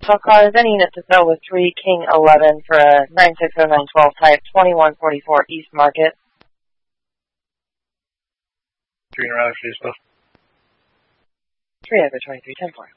So cars, any unit to sell with 3 King 11 for a 960912 type 2144 East Market. 3 in a row, please, both. 3 over 2310 4.